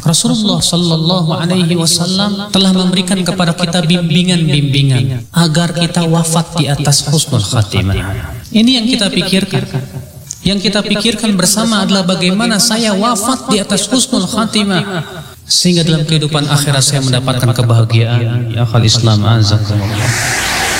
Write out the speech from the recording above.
Rasulullah sallallahu alaihi wasallam telah memberikan kepada kita bimbingan-bimbingan agar kita wafat di atas husnul khatimah. Ini yang kita pikirkan. Yang kita pikirkan bersama adalah bagaimana saya wafat di atas husnul khatimah sehingga dalam kehidupan akhirat saya mendapatkan kebahagiaan. Ya akhal Islam, azakumullah.